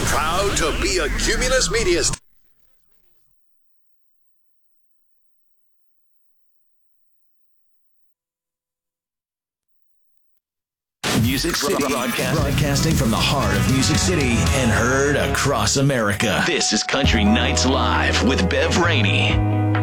Proud to be a Cumulus Media station. Music City broadcasting from the heart of Music City and heard across America. This is Country Nights Live with Bev Rainey.